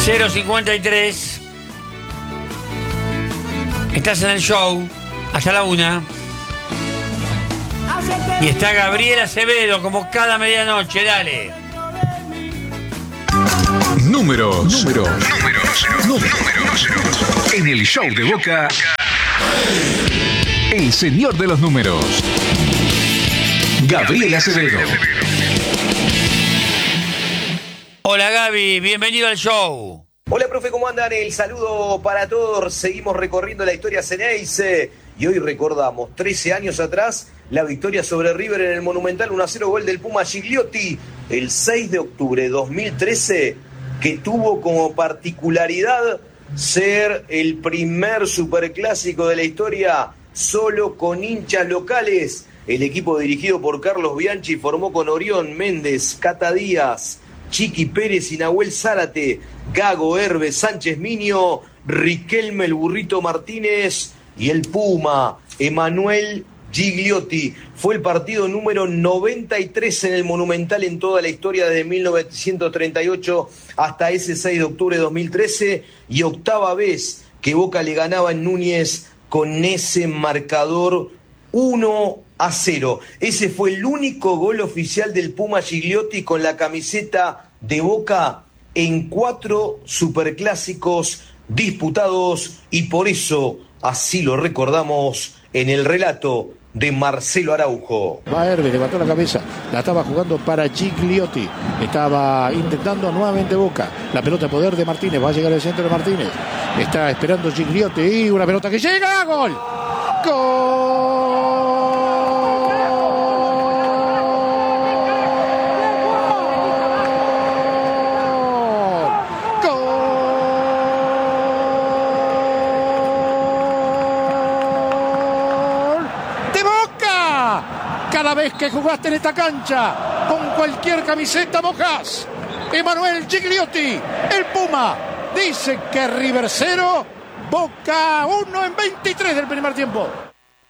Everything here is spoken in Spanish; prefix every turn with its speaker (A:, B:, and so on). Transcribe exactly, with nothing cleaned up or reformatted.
A: cero cincuenta y tres. Estás en el show hasta la una. Y está Gabriel Acevedo como cada medianoche. Dale.
B: Números. Números. Números. Números. En el show de Boca, el señor de los números, Gabriel Acevedo.
A: Hola Gaby, bienvenido al show.
C: Hola profe, ¿cómo andan? El saludo para todos. Seguimos recorriendo la historia Ceneice y hoy recordamos trece años atrás la victoria sobre River en el Monumental, uno a cero, gol del Puma Gigliotti el seis de octubre de dos mil trece, que tuvo como particularidad ser el primer superclásico de la historia solo con hinchas locales. El equipo dirigido por Carlos Bianchi formó con Orión Méndez, Cata Díaz, Chiqui Pérez y Nahuel Zárate, Gago Herbe, Sánchez Miño, Riquelme el Burrito Martínez y el Puma, Emanuel Gigliotti. Fue el partido número noventa y tres en el Monumental en toda la historia desde mil novecientos treinta y ocho hasta ese seis de octubre de dos mil trece, y octava vez que Boca le ganaba en Núñez con ese marcador uno a cero. Ese fue el único gol oficial del Puma Gigliotti con la camiseta de Boca en cuatro superclásicos disputados, y por eso así lo recordamos en el relato de Marcelo Araujo.
D: Va Herbe, levantó la cabeza, la estaba jugando para Gigliotti, estaba intentando nuevamente Boca, la pelota de poder de Martínez, va a llegar al centro de Martínez, está esperando Gigliotti y una pelota que llega, gol, gol. Cada vez que jugaste en esta cancha, con cualquier camiseta mojás. Emanuel Gigliotti, el Puma, dice que River cero, Boca uno en veintitrés del primer tiempo.